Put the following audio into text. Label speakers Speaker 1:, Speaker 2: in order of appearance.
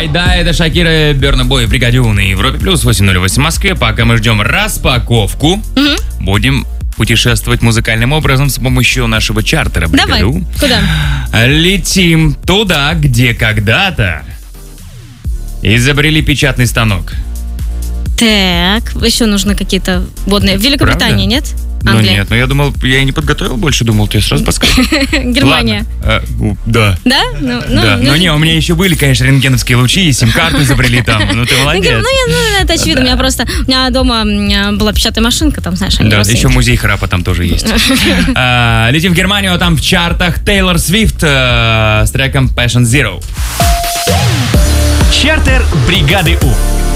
Speaker 1: Айда, это Шакира, Берна Бой в бригаде У на Европе плюс 808 в Москве. Пока мы ждем распаковку, будем путешествовать музыкальным образом с помощью нашего чартера бригады У.
Speaker 2: Куда?
Speaker 1: Летим туда, где когда-то изобрели печатный станок.
Speaker 2: Так, еще нужны какие-то водные. В Великобритании, нет? Англия?
Speaker 1: Ну нет, я думал, я и не подготовил больше, думал, ты сразу подскажешь.
Speaker 2: Германия.
Speaker 1: Да.
Speaker 2: Да?
Speaker 1: Да, но не, у меня еще были, конечно, рентгеновские лучи, и сим-карту изобрели там, ну ты молодец.
Speaker 2: Это очевидно, у меня дома была печатная машинка, там, знаешь, они
Speaker 1: Да,
Speaker 2: родственники.
Speaker 1: еще музей храпа там тоже есть. Летим в Германию, там в чартах Тейлор Свифт с треком Passion Zero.
Speaker 3: Чартер бригады У.